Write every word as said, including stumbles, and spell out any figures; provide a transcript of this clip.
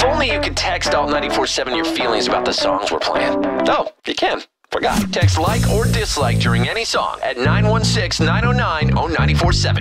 If only you could text Alt ninety-four seven your feelings about the songs we're playing. Oh, you can. Forgot. Text like or dislike during any song at nine one six, nine oh nine, oh nine four seven.